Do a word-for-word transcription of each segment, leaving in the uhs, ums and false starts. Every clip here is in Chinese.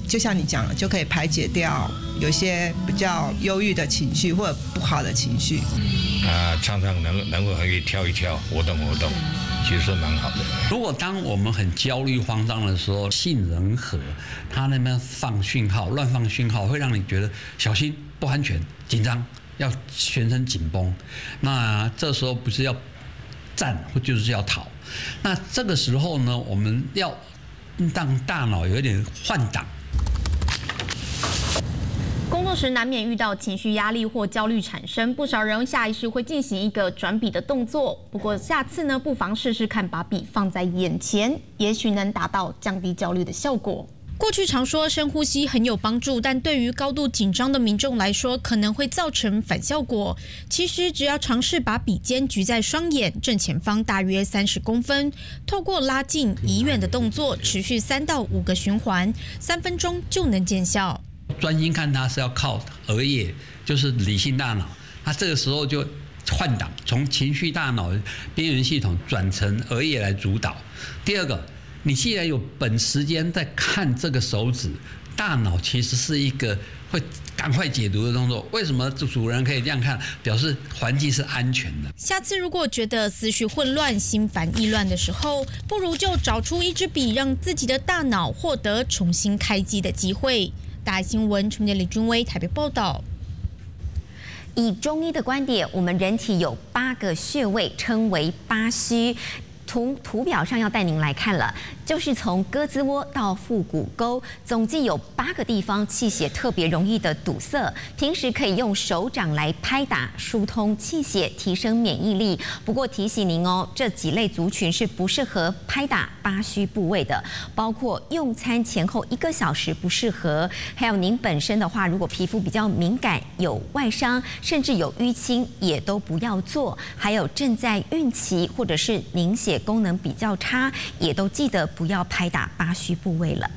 就像你讲的，就可以排解掉有些比较忧郁的情绪或者不好的情绪。 啊，常常能能够可以跳一跳，活动活动，其实蛮好的。 如果当我们很焦虑、慌张的时候，杏仁核它那边放讯号、乱放讯号，会让你觉得小心、不安全、紧张，要全身紧绷。那这时候不是要战，或就是要逃。那这个时候呢，我们要让大脑有一点换挡。 工作时难免遇到情绪压力或焦虑产生，不少人下意识会进行一个转笔的动作。不过下次呢，不妨试试看把笔放在眼前，也许能达到降低焦虑的效果。过去常说深呼吸很有帮助，但对于高度紧张的民众来说，可能会造成反效果。其实只要尝试把笔尖举在双眼正前方大约三十公分，透过拉近移远的动作，持续三到五个循环，三分钟就能见效。 专心看它是要靠额叶，就是理性大脑，它这个时候就换挡，从情绪大脑边缘系统转成额叶来主导。第二个，你既然有本时间在看这个手指，大脑其实是一个会赶快解读的动作。为什么主人可以这样看？表示环境是安全的。 下次如果觉得思绪混乱、心烦意乱的时候，不如就找出一支笔，让自己的大脑获得重新开机的机会。大爱新闻陈杰李君威台北报道。 以中医的观点，我们人体有八个穴位，称为八虚。从图表上要带您来看了，就是从胳肢窝到腹股沟，总计有八个地方气血特别容易的堵塞。平时可以用手掌来拍打，疏通气血，提升免疫力。不过提醒您哦，这几类族群是不适合拍打八虚部位的，包括用餐前后一个小时不适合，还有您本身的话，如果皮肤比较敏感、有外伤，甚至有淤青，也都不要做。还有正在孕期或者是凝血功能比较差，也都记得不要拍打八虚部位了。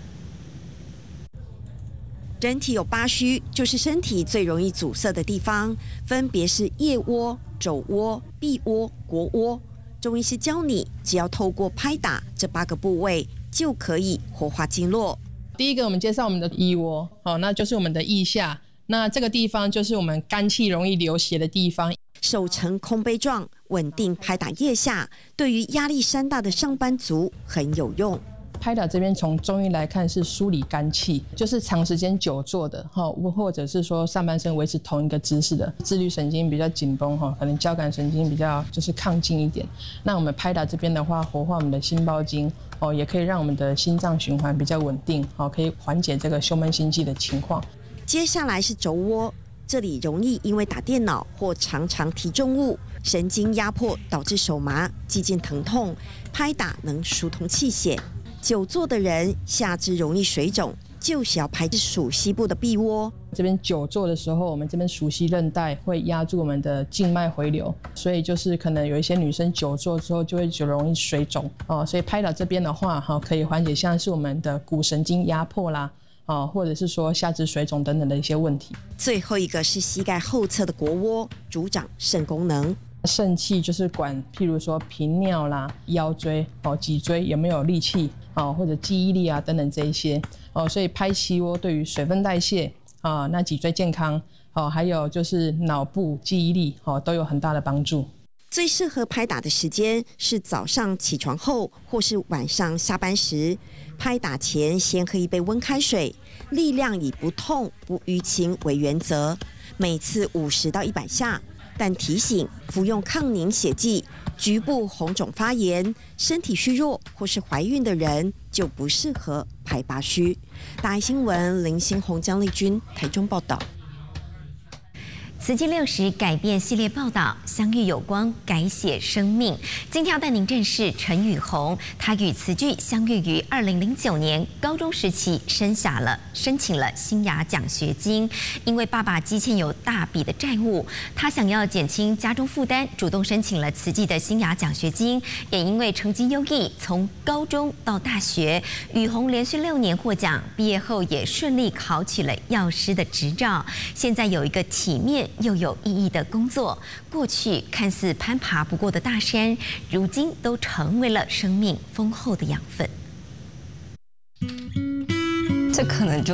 人体有八虚，就是身体最容易阻塞的地方，分别是腋窝、肘窝、臂窝、腘窝。中医师教你，只要透过拍打这八个部位，就可以活化经络。 第一个，我们介绍我们的腋窝，好，那就是我们的腋下。那这个地方就是我们肝气容易流血的地方。 手呈空杯状，稳定拍打腋下，对于压力山大的上班族很有用。 拍打这边从中医来看是梳理肝气，就是长时间久坐的哈，或者是说上半身维持同一个姿势的，自律神经比较紧绷哈，可能交感神经比较就是亢进一点。那我们拍打这边的话，活化我们的心包经哦，也可以让我们的心脏循环比较稳定，好，可以缓解这个胸闷心悸的情况。 接下来是肘窝。这里容易因为打电脑或常常提重物，神经压迫导致手麻、肌腱疼痛。拍打能疏通气血。久坐的人下肢容易水肿，就是要拍属膝部的臂窝。 这边久坐的时候，我们这边属膝韧带会压住我们的静脉回流，所以就是可能有一些女生久坐之后就会就容易水肿哦。所以拍打这边的话，哈，可以缓解像是我们的骨神经压迫啦。啊，或者是说下肢水肿等等的一些问题。 最后一个是膝盖后侧的腘窝，主掌肾功能。 肾气就是管，譬如说频尿啦、腰椎、哦脊椎有没有力气啊，或者记忆力啊等等这一些哦，所以拍膝窝对于水分代谢啊，那脊椎健康哦，还有就是脑部记忆力哦，都有很大的帮助。 最适合拍打的时间是早上起床后，或是晚上下班时。拍打前先喝一杯温开水，力量以不痛不淤青为原则，每次五十到一百下。但提醒服用抗凝血剂、局部红肿发炎、身体虚弱或是怀孕的人就不适合拍八虚。大爱新闻林新红、江丽君台中报道。 慈济六十改变系列报道，相遇有光，改写生命。今天要带您认识陈宇红，他与慈济相遇于二零零九年，高中时期申下了申请了新雅奖学金。因为爸爸积欠有大笔的债务，他想要减轻家中负担，主动申请了慈济的新雅奖学金。也因为成绩优异，从高中到大学，宇红连续六年获奖，毕业后也顺利考取了药师的执照。现在有一个体面又有意义的工作，过去看似攀爬不过的大山，如今都成为了生命丰厚的养分。 这可能就